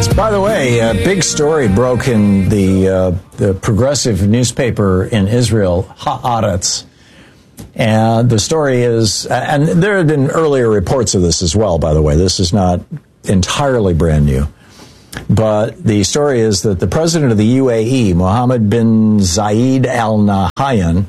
By the way, a big story broke in the progressive newspaper in Israel, Haaretz. And the story is, and there have been earlier reports of this as well, by the way. This is not entirely brand new. But the story is that the president of the UAE, Mohammed bin Zayed Al Nahyan,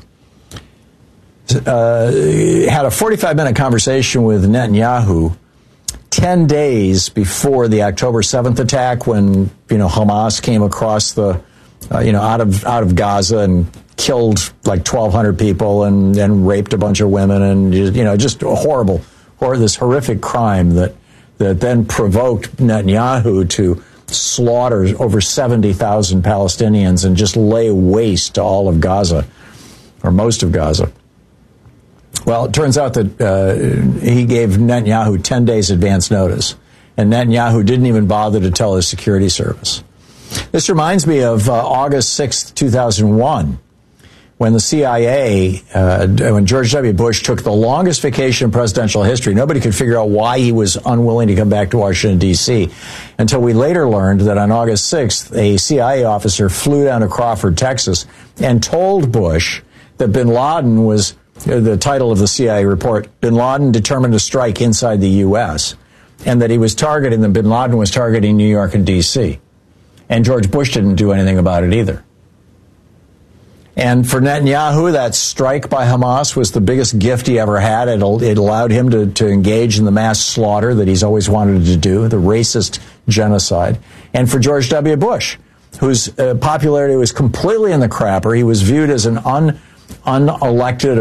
had a 45-minute conversation with Netanyahu 10 days before the October 7th attack, when Hamas came across the out of Gaza and killed like 1,200 people and raped a bunch of women, and just this horrific crime that then provoked Netanyahu to slaughter over 70,000 Palestinians and just lay waste to all of Gaza, or most of Gaza. Well, it turns out that he gave Netanyahu 10 days advance notice, and Netanyahu didn't even bother to tell his security service. This reminds me of August 6th, 2001, when the CIA, when George W. Bush took the longest vacation in presidential history. Nobody could figure out why he was unwilling to come back to Washington, D.C., until we later learned that on August 6th, a CIA officer flew down to Crawford, Texas, and told Bush that bin Laden was, the title of the CIA report, bin Laden determined to strike inside the U.S., and that bin Laden was targeting New York and D.C. And George Bush didn't do anything about it either. And for Netanyahu, that strike by Hamas was the biggest gift he ever had. It allowed him to engage in the mass slaughter that he's always wanted to do, the racist genocide. And for George W. Bush, whose popularity was completely in the crapper, he was viewed as an unelected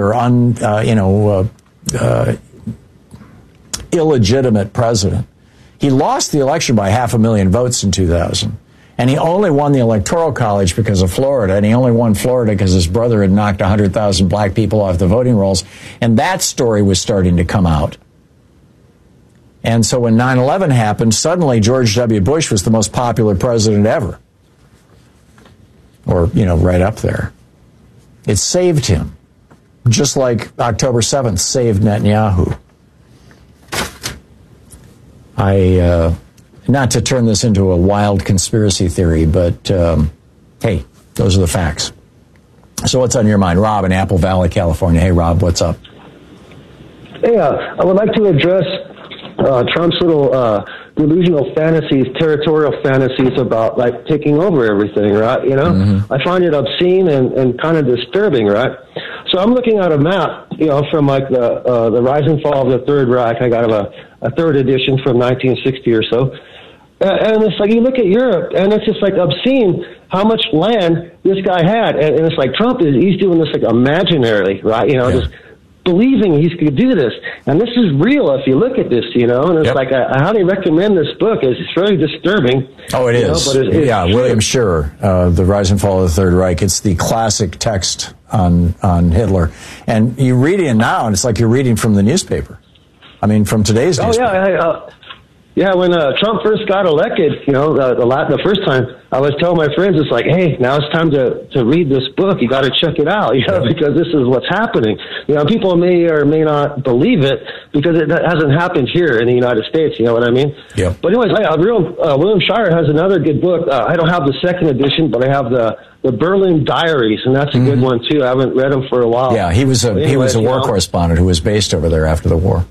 or illegitimate president. He lost the election by 500,000 votes in 2000. And he only won the Electoral College because of Florida, and he only won Florida because his brother had knocked 100,000 black people off the voting rolls. And that story was starting to come out. And so when 9/11 happened, suddenly George W. Bush was the most popular president ever. Or, right up there. It saved him, just like October 7th saved Netanyahu. Not to turn this into a wild conspiracy theory, but hey, those are the facts. So what's on your mind? Rob in Apple Valley, California. Hey, Rob, what's up? Hey, I would like to address Trump's little delusional fantasies, territorial fantasies about like taking over everything, right? Mm-hmm. I find it obscene and kind of disturbing, right? So I'm looking at a map, from like the rise and fall of the Third Reich. I got a third edition from 1960 or so. And it's like you look at Europe, and it's just like obscene how much land this guy had. And it's like he's doing this like imaginarily, right? Just believing he could do this. And this is real if you look at this, and it's like I highly recommend this book. It's really disturbing. Oh, it is. But it's William Scherer, The Rise and Fall of the Third Reich. It's the classic text on Hitler. And you read it now, and it's like you're reading from the newspaper. I mean, from today's newspaper. Yeah, when Trump first got elected, the first time, I was telling my friends, it's like, hey, now it's time to read this book. You got to check it out, because this is what's happening. People may or may not believe it because it hasn't happened here in the United States. You know what I mean? Yeah. But anyways, William Shirer has another good book. I don't have the second edition, but I have the Berlin Diaries, and that's a good one too. I haven't read them for a while. Yeah, he was a war correspondent who was based over there after the war.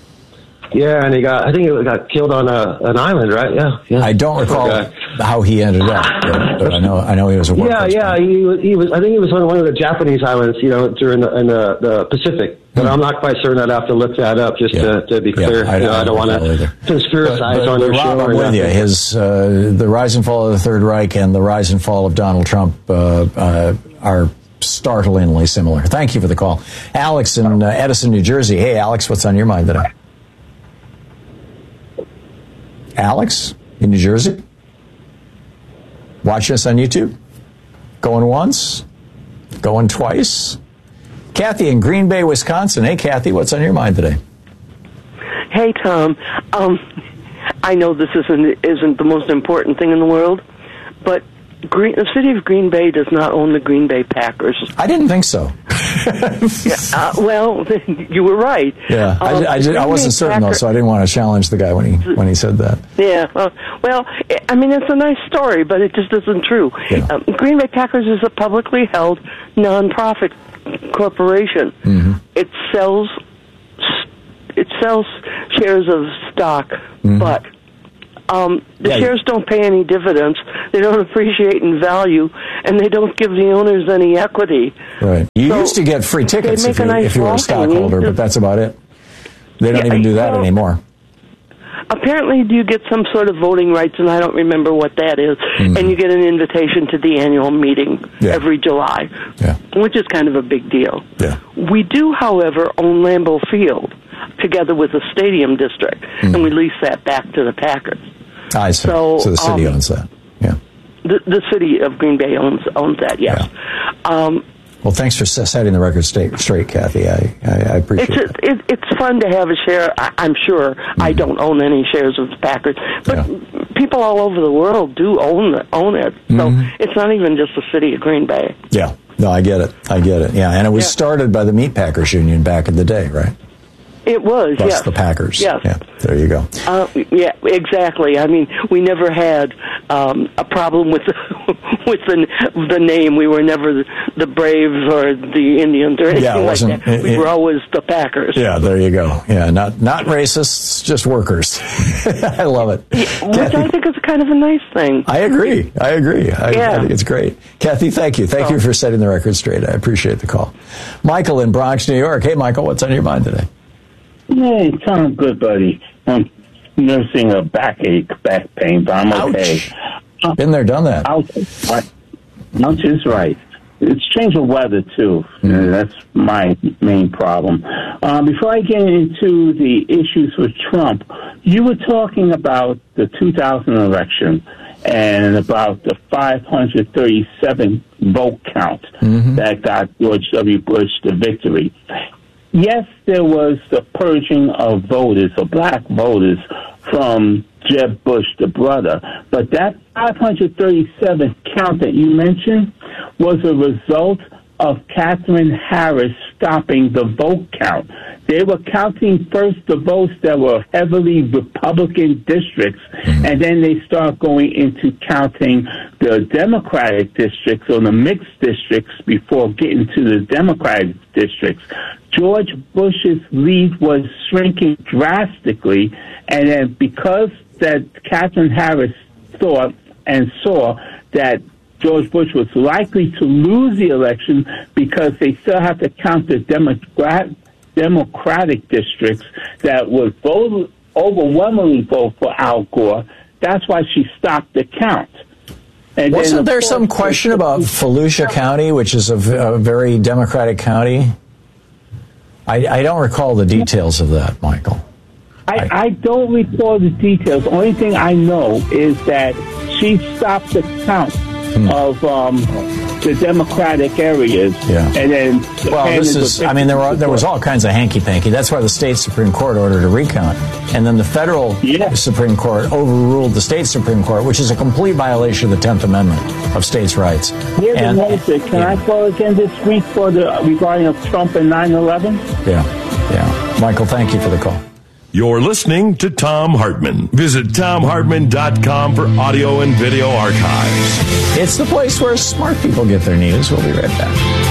Yeah, and I think he got killed on an island, right? Yeah. I don't recall how he ended up, but I know he was a war correspondent. Yeah, he was. I think he was on one of the Japanese islands, during the Pacific. But I'm not quite certain. I'd have to look that up just to be clear. I don't want to conspiracize on your show. Rob, I'm with you. The rise and fall of the Third Reich and the rise and fall of Donald Trump are startlingly similar. Thank you for the call. Alex in Edison, New Jersey. Hey, Alex, what's on your mind today? Alex in New Jersey? Watching us on YouTube? Going once? Going twice? Kathy in Green Bay, Wisconsin. Hey, Kathy, what's on your mind today? Hey, Tom. I know this isn't the most important thing in the world, but the city of Green Bay does not own the Green Bay Packers. I didn't think so. Well, you were right. Yeah, I wasn't certain though, so I didn't want to challenge the guy when he said that. Yeah, well, I mean, it's a nice story, but it just isn't true. Yeah. Green Bay Packers is a publicly held nonprofit corporation. Mm-hmm. It sells shares of stock, but the shares don't pay any dividends. They don't appreciate in value, and they don't give the owners any equity. Right. You used to get free tickets if you were a stockholder, but that's about it. They don't even do that anymore. Apparently, you get some sort of voting rights, and I don't remember what that is. Mm-hmm. And you get an invitation to the annual meeting every July, which is kind of a big deal. Yeah. We do, however, own Lambeau Field together with the stadium district, and we lease that back to the Packers. I see. So the city owns that. Yeah. The city of Green Bay owns that. Yes. Yeah. Well, thanks for setting the record straight, Kathy. I appreciate it. It's fun to have a share. I'm sure I don't own any shares of the Packers, but people all over the world do own it. So it's not even just the city of Green Bay. Yeah. No, I get it. Yeah, and it was started by the Meat Packers Union back in the day, right? It was, plus the Packers. Yes. Yeah, there you go. Yeah, exactly. I mean, we never had a problem with the name. We were never the Braves or the Indians or anything like that. We were always the Packers. Yeah, there you go. Yeah, not racists, just workers. I love it. Which I think is kind of a nice thing. I agree. I think it's great. Kathy, thank you. Thank you for setting the record straight. I appreciate the call. Michael in Bronx, New York. Hey, Michael, what's on your mind today? Hey, Tom, good buddy. I'm nursing a back pain, but I'm okay. Been there, done that. Ouch is right. It's change of weather, too. That's my main problem. Before I get into the issues with Trump, you were talking about the 2000 election and about the 537 vote count that got George W. Bush the victory. Yes, there was the purging of voters, or black voters, from Jeb Bush, the brother. But that 537 count that you mentioned was a result of Katherine Harris stopping the vote count. They were counting first the votes that were heavily Republican districts, and then they start going into counting the Democratic districts or the mixed districts before getting to the Democratic districts. George Bush's lead was shrinking drastically, and then because that Katherine Harris thought and saw that George Bush was likely to lose the election because they still have to count the Democratic districts that would overwhelmingly vote for Al Gore. That's why she stopped the count. And wasn't there some question about Volusia County, which is a very Democratic county? I don't recall the details of that, Michael. I don't recall the details. The only thing I know is that she stopped the count of the Democratic areas. Yeah. And then there was all kinds of hanky-panky. That's why the state Supreme Court ordered a recount. And then the federal Supreme Court overruled the state Supreme Court, which is a complete violation of the 10th Amendment of states' rights. Can I call again this week regarding of Trump and 9/11? Yeah. Michael, thank you for the call. You're listening to Thom Hartmann. Visit ThomHartmann.com for audio and video archives. It's the place where smart people get their news. We'll be right back.